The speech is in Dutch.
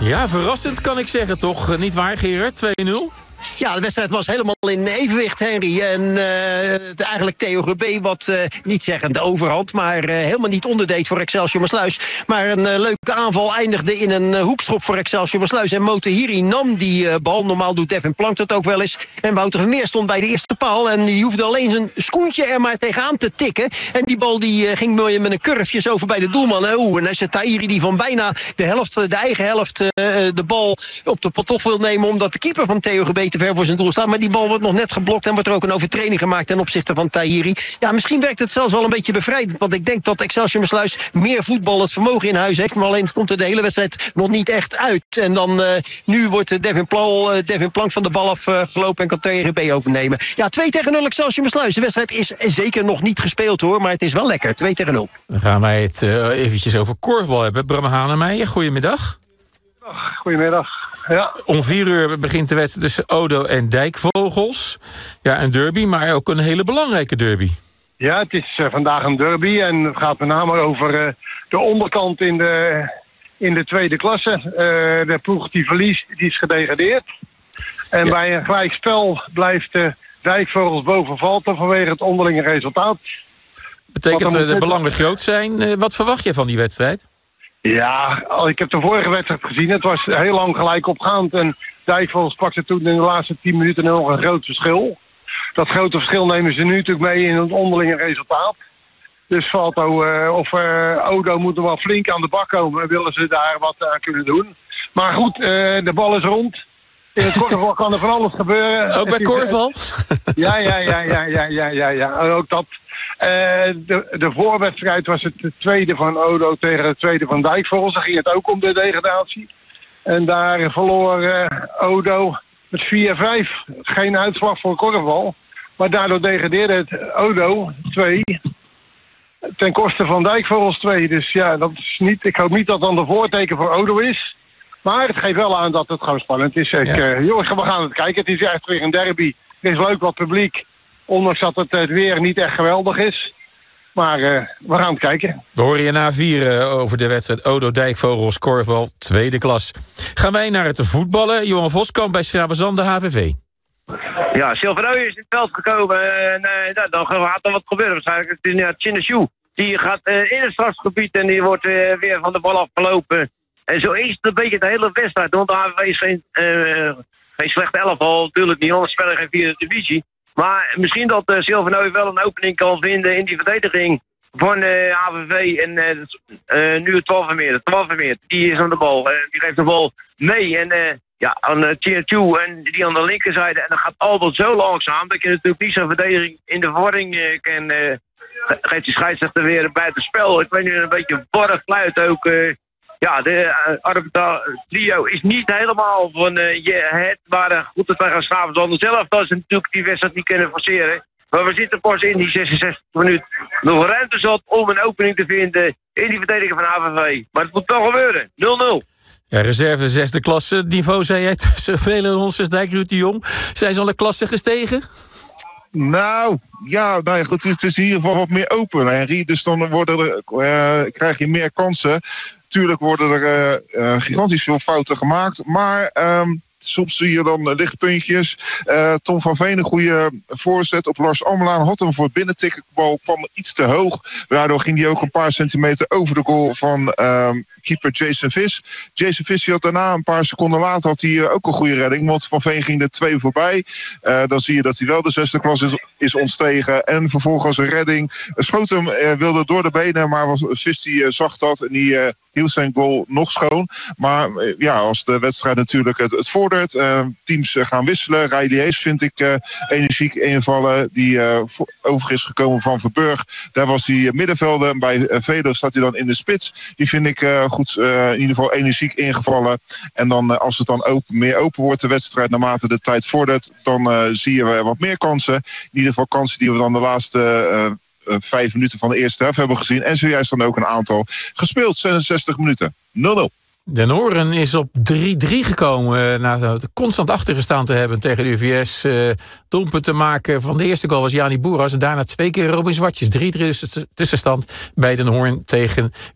Ja, verrassend kan ik zeggen, toch? Niet waar, Gerard? 2-0? Ja, de wedstrijd was helemaal in evenwicht, Henry. En eigenlijk Theo Rubé wat, niet zeggen de overhand, maar helemaal niet onderdeed voor Excelsior Maassluis. Maar een leuke aanval eindigde in een hoekschop voor Excelsior Maassluis. En Motahiri nam die bal. Normaal doet Devin Plank dat ook wel eens. En Wouter Vermeer stond bij de eerste paal. En die hoefde alleen zijn schoentje er maar tegenaan te tikken. En die bal die ging mooi met een kurfje zo voorbij de doelman. En dan is het Tahiri die van bijna de eigen helft, de bal op de pot wil nemen. Omdat de keeper van Theo Rubé te ver voor zijn doel staat. Maar die bal wordt nog net geblokt en wordt er ook een overtreding gemaakt ten opzichte van Tahiri. Ja, misschien werkt het zelfs wel een beetje bevrijdend. Want ik denk dat Excelsior Maassluis meer voetballend vermogen in huis heeft. Maar alleen komt er de hele wedstrijd nog niet echt uit. En dan nu wordt Devin Plank van de bal afgelopen en kan TRB overnemen. Ja, 2-0 Excelsior Maassluis. De wedstrijd is zeker nog niet gespeeld hoor. Maar het is wel lekker. 2-0. Dan gaan wij het eventjes over korfbal hebben. Bram Hanemeijer, goedemiddag. Goedemiddag. Ja. Om 4:00 begint de wedstrijd tussen Odo en Dijkvogels. Ja, een derby, maar ook een hele belangrijke derby. Ja, het is vandaag een derby en het gaat met name over de onderkant in de tweede klasse. De ploeg die verliest, die is gedegradeerd. En bij een gelijkspel blijft de Dijkvogels boven Valten vanwege het onderlinge resultaat. Betekent dat de belangen groot zijn? Wat verwacht je van die wedstrijd? Ja, ik heb de vorige wedstrijd gezien. Het was heel lang gelijk opgaand. En Dijkvogels pakte toen in de laatste 10 minuten nog een groot verschil. Dat grote verschil nemen ze nu natuurlijk mee in het onderlinge resultaat. Dus Odo moet nog wel flink aan de bak komen. En willen ze daar wat aan kunnen doen. Maar goed, de bal is rond. In het korfbal kan er van alles gebeuren. Ook bij korfbal? Ja. Ook dat. De voorwedstrijd was het tweede van Odo tegen het tweede van Dijkvogels. Daar ging het ook om de degradatie. En daar verloor Odo met 4-5. Geen uitslag voor korfbal. Maar daardoor degradeerde het Odo 2 ten koste van Dijkvogels 2. Dus ja, dat is niet, ik hoop niet dat dan de voorteken voor Odo is. Maar het geeft wel aan dat het gewoon spannend is. Jongens, we gaan het kijken. Het is echt weer een derby. Er is leuk wat publiek. Ondanks dat het weer niet echt geweldig is. Maar we gaan het kijken. We horen je na 4 over de wedstrijd Odo Dijkvogels korfbal tweede klas. Gaan wij naar het voetballen. Johan Voskamp bij Schravenzande HVV. Ja, Silverooy is in het veld gekomen. Dan gaat er wat gebeuren waarschijnlijk. Het is Chinneshu. Die gaat in het strafgebied en die wordt weer van de bal afgelopen. En zo is het een beetje de hele wedstrijd. Want de HVV is geen slechte elftal. Natuurlijk niet, anders spelen geen vierde divisie. Maar misschien dat Silverooy wel een opening kan vinden in die verdediging van HVV. En nu het 12 Vermeer. Die is aan de bal. Die geeft de bal mee. En aan Chinneshu en die aan de linkerzijde. En dan gaat Albert zo langzaam dat je natuurlijk niet zo'n verdediging in de verwarring kan. Geeft die scheidsrechter weer buiten spel. Ik weet nu een beetje warrig fluit ook. De arbitral trio is niet helemaal van het. Maar goed, het gaan Schravenzande zelf. Dat is natuurlijk die wedstrijd niet kunnen forceren. Maar we zitten pas in die 66 minuten. Nog ruimte zat om een opening te vinden in die verdediging van HVV. Maar het moet wel gebeuren. 0-0. Ja, reserve 6e klasse niveau, zei jij tussen vele Honsensdijk, Ruud de Jong. Zijn ze al een klasse gestegen? Nou ja, goed, het is in ieder geval wat meer open, Henry. Dus dan krijg je meer kansen. Tuurlijk worden er gigantisch veel fouten gemaakt. Maar soms zie je dan lichtpuntjes. Tom van Veen, een goede voorzet op Lars Ammelaan. Had hem voor binnentikken. De bal kwam iets te hoog. Daardoor ging hij ook een paar centimeter over de goal van keeper Jason Vis. Jason Vis had daarna een paar seconden later had hij ook een goede redding. Want Van Veen ging er 2 voorbij. Dan zie je dat hij wel de 6e klas is ontstegen. En vervolgens een redding. Schoot hem, wilde door de benen. Maar Vis die zag dat en die hield zijn goal nog schoon. Maar als de wedstrijd natuurlijk het vordert. Teams gaan wisselen. Riley Hayes vind ik energiek invallen. Die over is gekomen van Verburg. Daar was hij middenvelder. En bij Velo staat hij dan in de spits. Die vind ik goed in ieder geval energiek ingevallen. En dan als het dan meer open wordt de wedstrijd naarmate de tijd vordert. Dan zie je wat meer kansen. In ieder geval kansen die we dan de laatste 5 minuten van de eerste helft hebben gezien. En zojuist dan ook een aantal gespeeld. 66 minuten. 0-0. Den Horen is op 3-3 gekomen na constant achtergestaan te hebben tegen de UVS. Doelpunt te maken van de eerste goal was Jani Boeras. En daarna 2 keer Robin Zwartjes. 3-3 tussenstand bij Den Hoorn tegen